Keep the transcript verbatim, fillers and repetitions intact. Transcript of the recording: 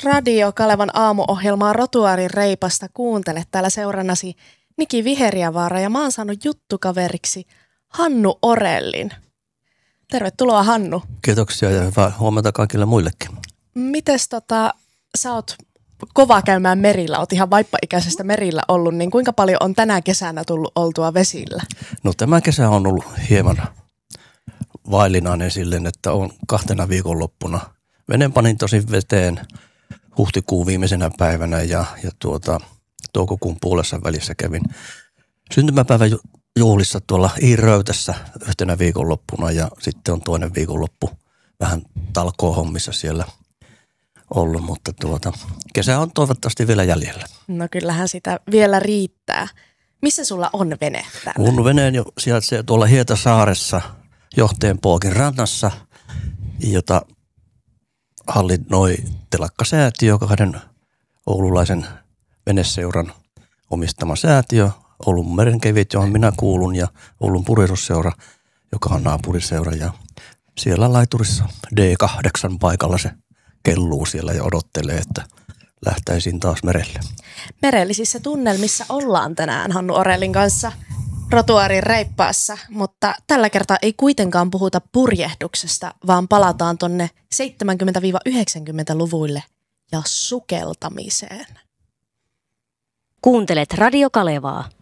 Radio Kalevan aamuohjelmaa Rotuaarin reipasta kuuntelet täällä seurannasi Niki Viheriävaara ja mä oon saanut juttukaveriksi Hannu Orellin. Tervetuloa Hannu. Kiitoksia ja hyvää huomenta kaikille muillekin. Mites tota, sä oot kova käymään merillä, oot ihan vaippaikäisestä merillä ollut, niin kuinka paljon on tänä kesänä tullut oltua vesillä? No tämä kesä on ollut hieman vaillinainen silleen, että on kahtena viikonloppuna. Veneen panin tosin veteen huhtikuun viimeisenä päivänä ja, ja tuota, toukokuun puolessa välissä kävin syntymäpäivän juhlissa tuolla Iiröytässä yhtenä viikonloppuna ja sitten on toinen viikonloppu vähän talkoohommissa siellä ollut, mutta tuota, kesä on toivottavasti vielä jäljellä. No kyllähän sitä vielä riittää. Missä sulla on vene täällä? Mun veneen jo sijaitsee tuolla Hietasaaressa Johteenpookin rannassa, jota hallinnoi Telakkasäätiö, kahden oululaisen veneseuran omistama säätiö, Oulun merenkevit, johon minä kuulun, ja Oulun puristusseura, joka on naapuriseura. Ja siellä laiturissa D kahdeksan paikalla se kelluu siellä ja odottelee, että lähtäisiin taas merelle. Merellisissä tunnelmissa ollaan tänään Hannu Orellin kanssa Rotuaarin reippaassa, mutta tällä kertaa ei kuitenkaan puhuta purjehduksesta, vaan palataan tonne seitsemänkymmentä-yhdeksänkymmentäluvuille ja sukeltamiseen. Kuuntelet Radio Kalevaa.